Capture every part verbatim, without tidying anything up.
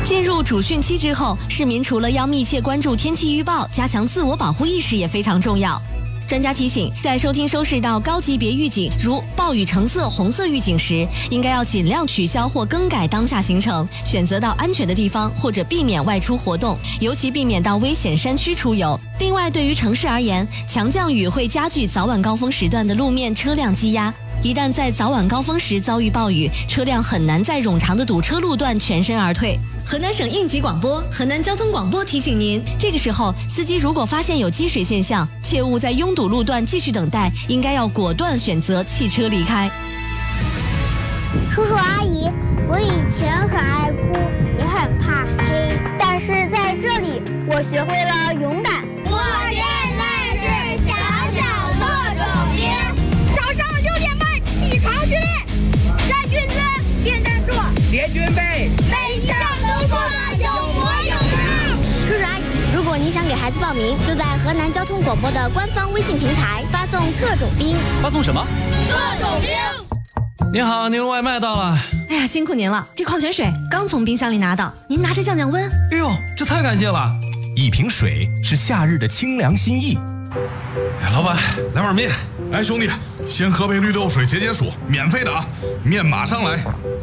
进入主汛期之后，市民除了要密切关注天气预报，加强自我保护意识也非常重要。专家提醒，在收听收视到高级别预警，如暴雨橙色、红色预警时，应该要尽量取消或更改当下行程，选择到安全的地方，或者避免外出活动，尤其避免到危险山区出游。另外，对于城市而言，强降雨会加剧早晚高峰时段的路面车辆积压。一旦在早晚高峰时遭遇暴雨，车辆很难在冗长的堵车路段全身而退。河南省应急广播、河南交通广播提醒您，这个时候司机如果发现有积水现象，切勿在拥堵路段继续等待，应该要果断选择弃车离开。 叔叔阿姨，我以前很爱哭，也很怕黑，但是在这里我学会了勇敢。 我现在是小小特种兵，早上六点半起床训练，站军姿，练战术， 练军备， 每一项都做得有模有样。 叔叔阿姨，如果你想给孩子报名，就在河南交通广播的官方微信平台发送“特种兵”。 发送什么？ 特种兵。 您好，您的外卖到了。 哎呀，辛苦您了，这矿泉水刚从冰箱里拿到，您拿着降降温。 哎呦，这太感谢了！ 一瓶水是夏日的清凉心意。 哎，老板，来碗面。哎，兄弟，先喝杯绿豆水解解暑，免费的啊，面马上来。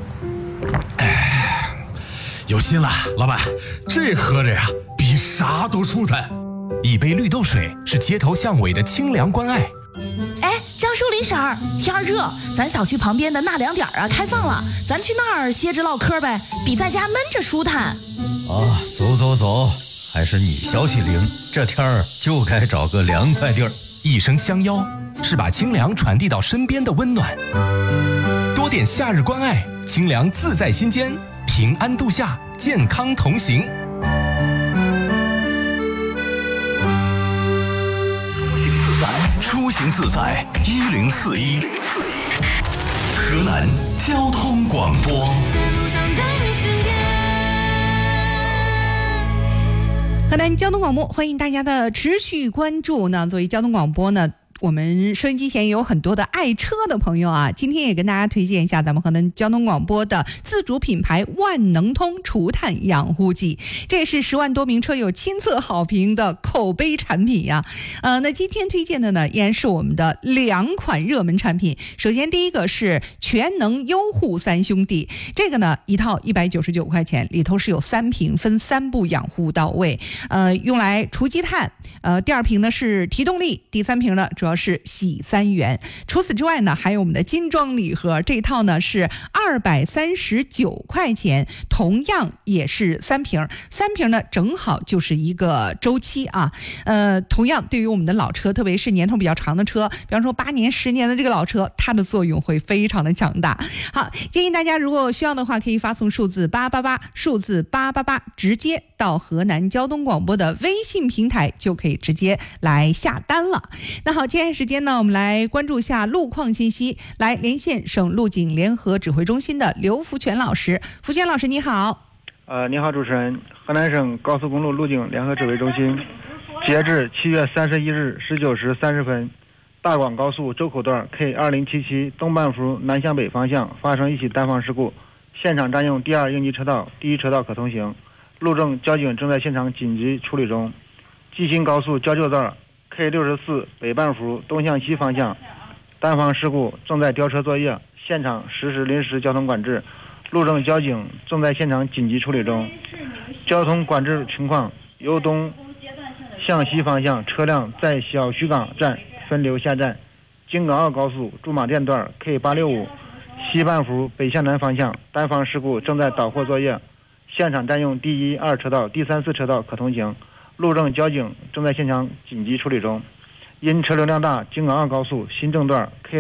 哎，有心了，老板，这喝着呀，比啥都舒坦。 一杯绿豆水是街头巷尾的清凉关爱。 哎，张树林婶儿，天热，咱小区旁边的纳凉点啊开放了，咱去那儿歇着唠嗑呗，比在家闷着舒坦。 啊，走走走，还是你消息灵，这天儿就该找个凉快地儿。 一声相邀，是把清凉传递到身边的温暖。多点夏日关爱，清凉自在心间，平安度夏，健康同行。 出行自在一零四一，河南交通广播。 河南交通广播，欢迎大家的持续关注呢。作为交通广播呢，我们收音机前有很多的爱车的朋友啊，今天也跟大家推荐一下咱们河南交通广播的自主品牌万能通除碳养护剂，这也是十万多名车友亲测好评的口碑产品呀、啊。呃，那今天推荐的呢，依然是我们的两款热门产品。首先第一个是全能优护三兄弟，这个呢一套一百九十九块钱，里头是有三瓶，分三步养护到位，呃，用来除积碳。呃，第二瓶呢是提动力，第三瓶呢主要是洗三元。除此之外呢，还有我们的金装礼盒，这套呢是二百三十九块钱，同样也是三瓶，三瓶呢正好就是一个周期啊。呃，同样对于我们的老车，特别是年头比较长的车，比方说八年、十年的这个老车，它的作用会非常的强大。好，建议大家如果需要的话，可以发送数字八八八，数字八八八，直接到河南交通广播的微信平台就可以直接来下单了。那好，接下来时间呢，我们来关注一下路况信息，来连线省路警联合指挥中心的刘福全老师。福全老师你好。 呃，你好主持人，河南省高速公路路警联合指挥中心，截至七月三十一日十九时三十分，大广高速周口段 K 二零七七东半幅南向北方向发生一起单方事故，现场占用第二应急车道，第一车道可通行，路政交警正在现场紧急处理中。济新高速交界段 K 六十四北半幅东向西方向单方事故，正在吊车作业，现场实施临时交通管制，路政交警正在现场紧急处理中。交通管制情况：由东向西方向车辆在小徐港站分流下站，京港澳高速驻马店段 K 八六五西半幅北向南方向单方事故，正在导货作业，现场占用第一、二车道、第三、四车道可通行，路政交警正在现场紧急处理中。因车流量大，京港澳高速新郑段 K